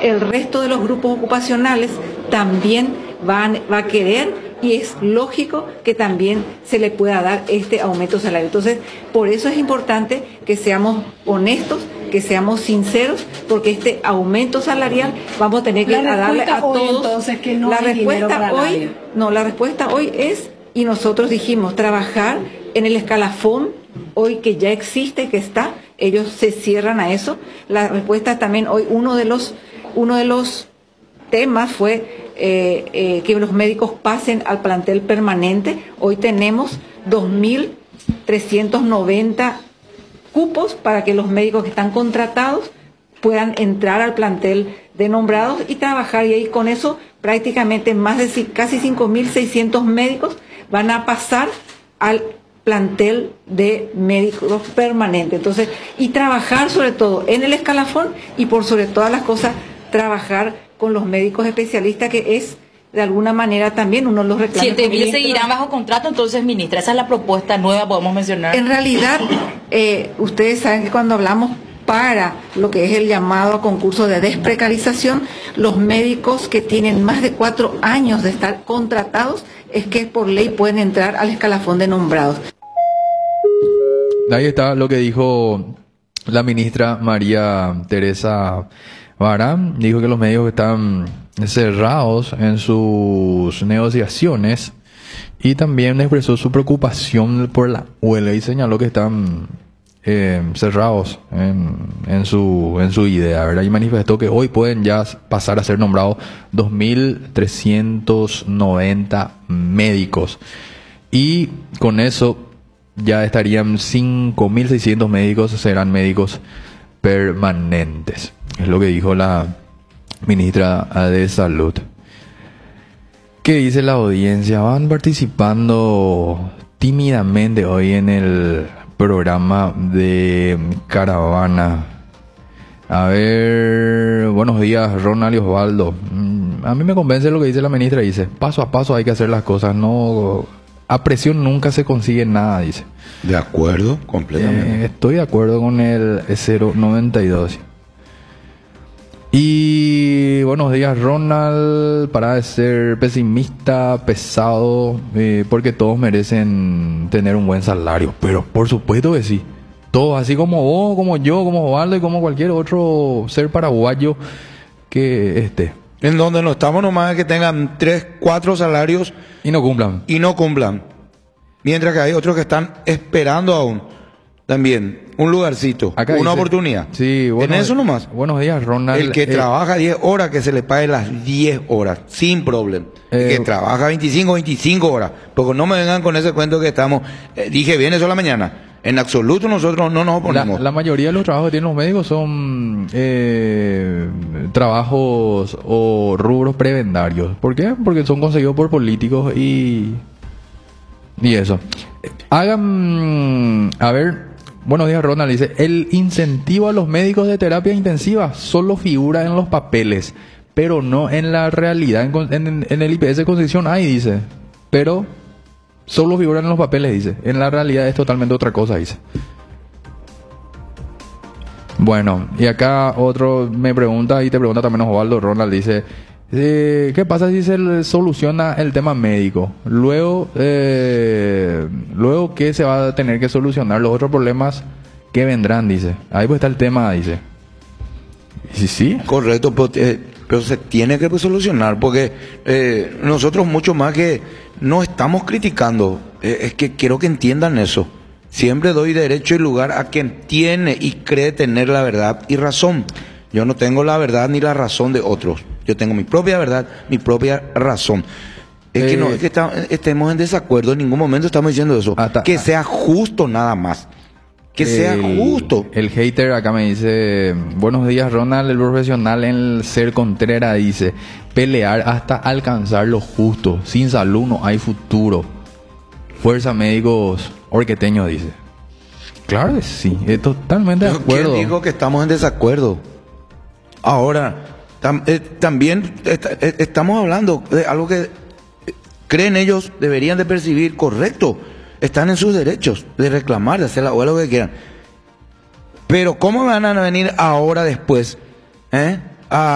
el resto de los grupos ocupacionales también va a querer, y es lógico que también se le pueda dar este aumento salarial. Entonces, por eso es importante que seamos honestos, que seamos sinceros, porque este aumento salarial vamos a tener que darle a todos. Entonces, que no la hay dinero respuesta para hoy, nadie. no, la respuesta hoy es, y nosotros dijimos, trabajar en el escalafón hoy que ya existe, que está, ellos se cierran a eso. La respuesta también hoy, uno de los temas fue que los médicos pasen al plantel permanente. Hoy tenemos 2.390 cupos para que los médicos que están contratados puedan entrar al plantel de nombrados y trabajar, y ahí con eso prácticamente más de casi 5.600 médicos van a pasar al plantel de médicos permanente. Entonces, y trabajar sobre todo en el escalafón, y por sobre todas las cosas trabajar con los médicos especialistas, que es de alguna manera también uno de los reclamos. 7.000 seguirán bajo contrato, entonces, ministra, esa es la propuesta nueva, podemos mencionar. En realidad, ustedes saben que cuando hablamos para lo que es el llamado a concurso de desprecarización, los médicos que tienen más de 4 años de estar contratados es que por ley pueden entrar al escalafón de nombrados. Ahí está lo que dijo la ministra María Teresa Barán. Dijo que los médicos están cerrados en sus negociaciones, y también expresó su preocupación por la huelga y señaló que están cerrados en su idea, ¿verdad? Y manifestó que hoy pueden ya pasar a ser nombrados 2.390 médicos, y con eso ya estarían 5.600 médicos, serán médicos permanentes. Es lo que dijo la ministra de Salud. ¿Qué dice la audiencia? Van participando tímidamente hoy en el programa de Caravana. A ver, buenos días, Ronald y Osvaldo. A mí me convence lo que dice la ministra. Dice, paso a paso hay que hacer las cosas, no a presión nunca se consigue nada, dice. De acuerdo, completamente. Estoy de acuerdo con el 092. Y buenos días, Ronald. Para de ser pesimista, pesado, porque todos merecen tener un buen salario. Pero por supuesto que sí. Todos, así como vos, como yo, como Osvaldo y como cualquier otro ser paraguayo que esté. En donde no estamos nomás es que tengan 3, 4 salarios y no cumplan. Mientras que hay otros que están esperando aún también un lugarcito, acá una dice, oportunidad. Sí, bueno, en eso nomás. Buenos días, Ronald. El que trabaja 10 horas, que se le pague las 10 horas, sin problema. El que trabaja 25 horas. Porque no me vengan con ese cuento que estamos... dije bien eso la mañana. En absoluto nosotros no nos oponemos. La mayoría de los trabajos que tienen los médicos son trabajos o rubros prebendarios. ¿Por qué? Porque son conseguidos por políticos y eso. Hagan... A ver... Buenos días, Ronald. Dice, el incentivo a los médicos de terapia intensiva solo figura en los papeles, pero no en la realidad. En el IPS de Concepción hay, dice, pero solo figura en los papeles, dice. En la realidad es totalmente otra cosa, dice. Bueno, y acá otro me pregunta, y te pregunta también Osvaldo. Ronald dice, ¿qué pasa si se soluciona el tema médico? Luego ¿qué se va a tener que solucionar? Los otros problemas que vendrán, dice. Ahí pues está el tema, dice. Sí. Correcto, pero se tiene que solucionar, porque nosotros mucho más que no estamos criticando, es que quiero que entiendan eso. Siempre doy derecho y lugar a quien tiene y cree tener la verdad y razón. Yo no tengo la verdad ni la razón de otros. Yo tengo mi propia verdad, mi propia razón. Es que no es que estemos en desacuerdo, en ningún momento estamos diciendo eso. Que sea justo nada más. Que sea justo. El hater acá me dice, buenos días, Ronald, el profesional en el ser Contreras dice, pelear hasta alcanzar lo justo. Sin salud no hay futuro. Fuerza médicos orqueteños, dice. Claro que sí, es totalmente de acuerdo. ¿Quién dijo que estamos en desacuerdo? Ahora, también estamos hablando de algo que creen ellos deberían de percibir correcto. Están en sus derechos de reclamar, de hacer la huelga, lo que quieran. Pero ¿cómo van a venir ahora después